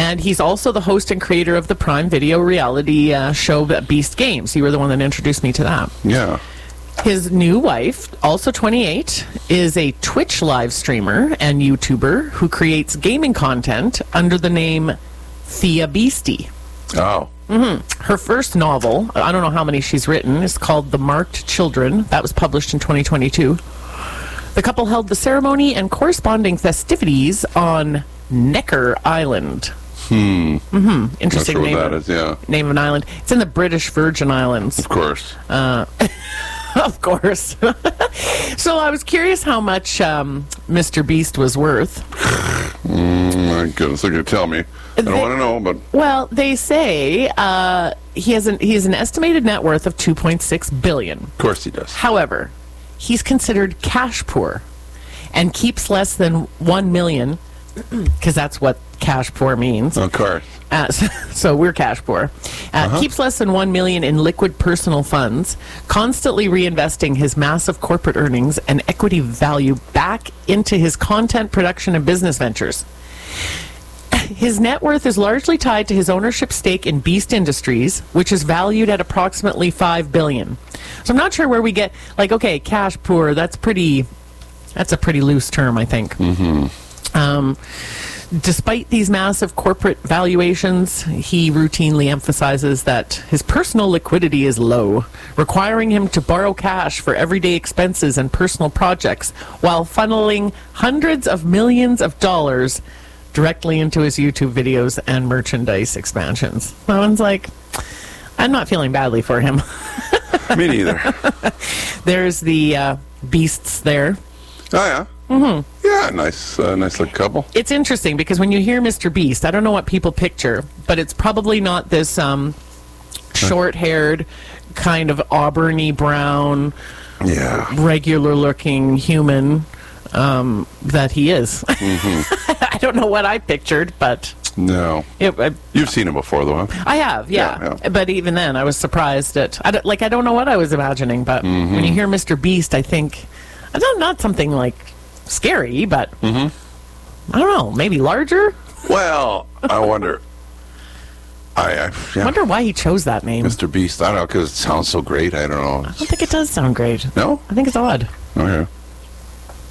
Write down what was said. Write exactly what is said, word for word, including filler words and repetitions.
And he's also the host and creator of the Prime Video reality uh, show Beast Games. You were the one that introduced me to that. Yeah. His new wife, also twenty-eight, is a Twitch live streamer and YouTuber who creates gaming content under the name Thea Beastie. Oh. Mm-hmm. Her first novel, I don't know how many she's written, is called The Marked Children. That was published in twenty twenty-two. The couple held the ceremony and corresponding festivities on Necker Island. Hmm. Mm-hmm. Interesting Not sure name. what that is, yeah. Name of an island. It's in the British Virgin Islands. Of course. Uh, of course. So I was curious how much um, Mister Beast was worth. Mm, my goodness, they're going to tell me. I don't They- want to know, but Well, they say uh, he has an he has an estimated net worth of two point six billion. of course he does. However, he's considered cash poor and keeps less than one million, because that's what cash poor means. Of course. Uh, so, so we're cash poor. Uh, Uh-huh. Keeps less than one million in liquid personal funds, constantly reinvesting his massive corporate earnings and equity value back into his content production and business ventures. His net worth is largely tied to his ownership stake in Beast Industries, which is valued at approximately five billion dollars. So I'm not sure where we get, like, okay, cash poor, that's pretty, that's a pretty loose term, I think. Mm-hmm. Um, despite these massive corporate valuations, he routinely emphasizes that his personal liquidity is low, requiring him to borrow cash for everyday expenses and personal projects, while funneling hundreds of millions of dollars directly into his YouTube videos and merchandise expansions. That one's like, I'm not feeling badly for him. Me neither. There's the uh, beasts there. Oh, yeah. Mm-hmm. Yeah, nice, uh, nice looking couple. It's interesting because when you hear Mister Beast, I don't know what people picture, but it's probably not this um, short-haired, kind of auburny brown, Yeah. regular-looking human um, that he is. Mm-hmm. I don't know what I pictured, but No. it, I, You've seen him before, though, huh? I have, yeah. Yeah, yeah. But even then, I was surprised at, I don't, like, I don't know what I was imagining, but Mm-hmm. when you hear Mister Beast, I think, I don't, not something like scary, but Mm-hmm. I don't know, maybe larger? Well, I wonder. I, I I yeah. wonder why he chose that name. Mister Beast. I don't know, because it sounds so great. I don't know. I don't think it does sound great. No? I think it's odd. Okay.